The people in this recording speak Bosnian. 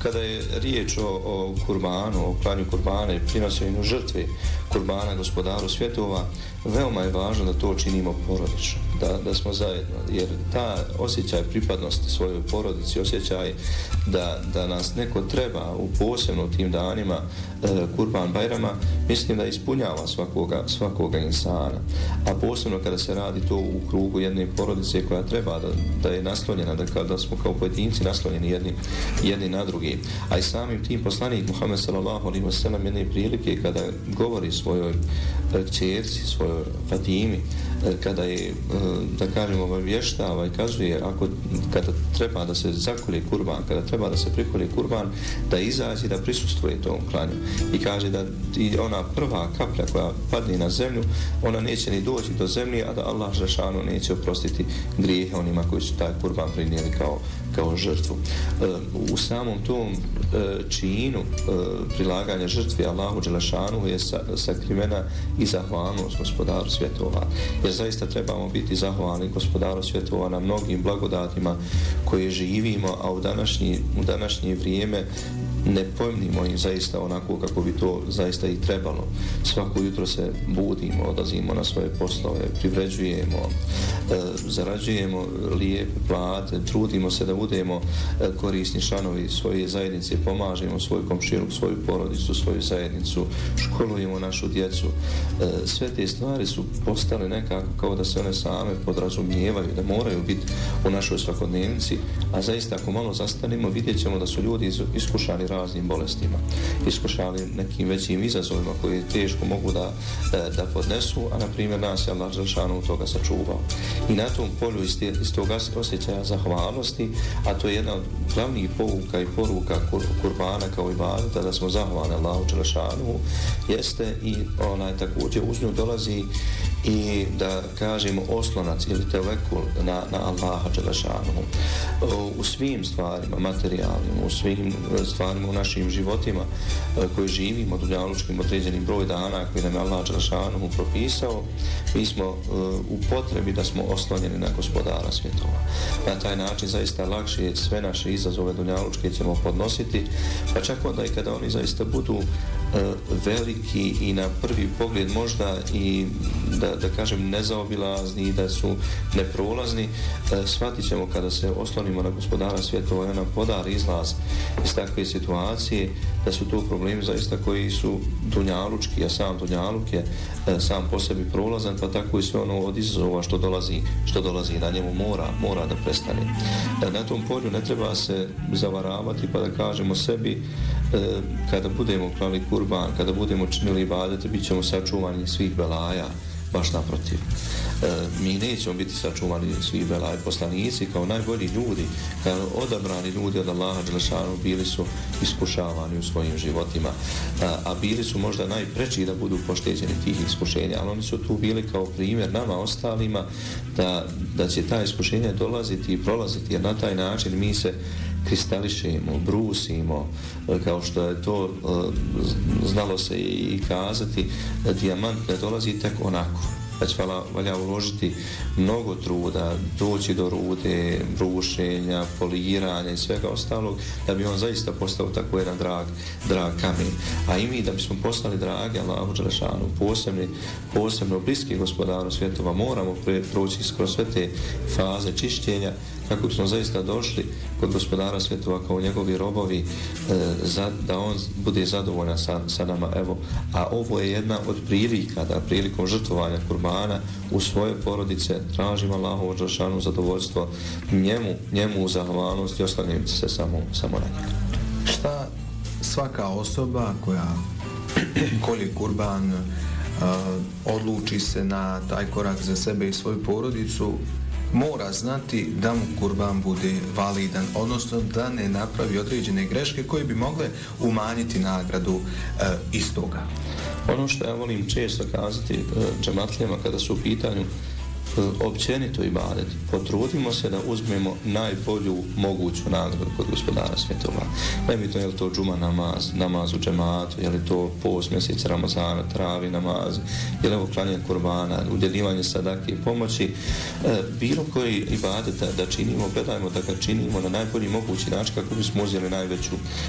kada je riječ o kurbanu, o klanju kurbana i prinošenju žrtve kurbana gospodaru svjetova, veoma je važno da to činimo porodično, da smo zajedno, jer ta osjećaj pripadnosti svojoj porodici, osjećaj da nas neko treba u posebno tim danima Kurban Bajrama, mislim da ispunjava svakoga insana, a posebno kada se radi to u krugu jedne porodice koja treba da je naslonjena, da smo kao pojedinci naslonjeni jedni na drugi. A i samim tim poslanik Muhammed sallallahu alejhi ve sellem jedne prilike kada govori svojoj kćerci, svojoj Fatimi, kada je, da kažemo, obavještava i kazuje kada treba da se zakolje kurban, kada treba da se prikolje kurban, da izađe da prisustvuje tom klanju. I kaže da i ona prva kaplja koja padne na zemlju, ona neće ni doći do zemlje, a da Allah žešanu neće oprostiti grijehe onima koji su taj kurban prinijeli kao žrtvu. U samom tom činu prilaganja žrtve Allahu Đelešanu je sakrivena i zahvalnost gospodaru svjetova. Jer zaista trebamo biti zahvalni gospodaru svjetova na mnogim blagodatima koje živimo, a u današnje vrijeme ne pojmimo im zaista onako kako bi to zaista i trebalo. Svako jutro se budimo, odlazimo na svoje poslove, privređujemo, zarađujemo lijepe plate, trudimo se da budemo korisni članovi svoje zajednice, pomažemo svoj komšiluk, svoju porodicu, svoju zajednicu, školujemo našu djecu. Sve te stvari su postale nekako kao da se one same podrazumijevaju, da moraju biti u našoj svakodnevnici, a zaista ako malo zastanemo vidjet ćemo da su ljudi iskušani raznim bolestima, iskušali nekim većim izazovima koje teško mogu da podnesu, a na primjer nas je Allah Đelešanu toga sačuvao. I na tom polju iz toga osjećaja zahvalnosti, a to je jedna od glavnih pouka i poruka kurbana kao ibadeta, da smo zahvalni Allahu Đelešanu, jeste i također uz nju dolazi i da kažemo oslonac ili tevekul na Allaha Đelešanu. U svim stvarima materijalnim, u svim stvarima u našim životima koji živimo dunjalučkim određenim broj dana koji nam je Allah Đelešanu propisao, mi smo u potrebi da smo oslonjeni na gospodara svjetova. Na taj način zaista lakše sve naše izazove dunjalučke ćemo podnositi, pa čak onda i kada oni zaista budu veliki i na prvi pogled možda i da kažem nezaobilazni i da su neprolazni, shvatit ćemo kada se oslonimo na gospodara svjetova i on nam podari izlaz iz takve situacije, da su to problemi zaista koji su dunjalučki, a sam dunjaluk je sam po sebi prolazan, pa tako i sve ono od izazova što dolazi na njemu mora da prestane. Na tom polju ne treba se zavaravati pa da kažemo sebi kada budemo klali kurban, kada budemo činili ibadete, bit ćemo sačuvani svih belaja. Baš naprotiv. Mi nećemo biti sačuvani svi belaji. Poslanici kao najbolji ljudi, kao odabrani ljudi od Allaha Đelešanu bili su iskušavani u svojim životima, a bili su možda najpreći da budu pošteđeni tih iskušenja, ali oni su tu bili kao primjer nama ostalima da će ta iskušenja dolaziti i prolaziti, jer na taj način mi se kristališemo, brusimo, kao što je to znalo se i kazati, dijamant ne dolazi tek onako. Već valja uložiti mnogo truda, doći do rude, brušenja, poliranja i svega ostalog, da bi on zaista postao tako jedan drag kamen. A i mi da bismo postali dragi Allahu Đelešanu, posebno bliski gospodaru svjetova, moramo proći kroz sve te faze čišćenja kako bismo zaista došli kod gospodara svjetova kao njegovi robovi, da on bude zadovoljan sa nama. Evo, a ovo je jedna od prilika da prilikom žrtvovanja kurbana u svoje porodice tražimo Allahovu Đelešanu zadovoljstvo, njemu zahvalnost i oslanjajući se samo na njega. Šta svaka osoba koja kolje kurban odluči se na taj korak za sebe i svoju porodicu mora znati da mu kurban bude validan, odnosno da ne napravi određene greške koje bi mogle umanjiti nagradu istoga? Ono što ja volim često kazati džematlijama kada su u pitanju općenito ibadet, potrudimo se da uzmemo najbolju moguću nagradu kod gospodara svjetova. Nebitno je li to džuma namaz u džematu, je li to post mjeseca Ramazana, travi namaz, je li ovo klanje kurbana, udjeljivanje sadake i pomoći, bilo koji ibadet da činimo, gledajmo da ga činimo na najbolji mogući način kako bismo uzeli